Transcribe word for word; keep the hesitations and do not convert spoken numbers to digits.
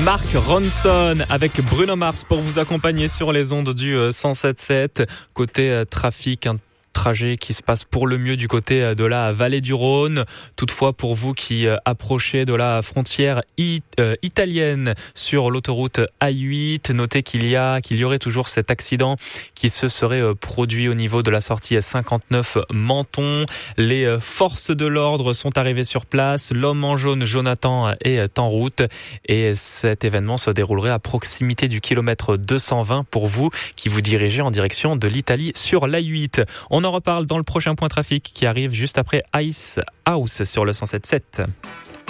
Mark Ronson avec Bruno Mars pour vous accompagner sur les ondes du cent sept sept. Côté trafic, un trajet qui se passe pour le mieux du côté de la vallée du Rhône. Toutefois, pour vous qui approchez de la frontière it- euh, italienne sur l'autoroute A huit, notez qu'il y a, qu'il y aurait toujours cet accident qui se serait produit au niveau de la sortie cinquante-neuf Menton. Les forces de l'ordre sont arrivées sur place. L'homme en jaune, Jonathan, est en route et cet événement se déroulerait à proximité du kilomètre deux cent vingt pour vous qui vous dirigez en direction de l'Italie sur l'A huit. On en reparle dans le prochain point trafic qui arrive juste après Ice House sur le cent sept sept.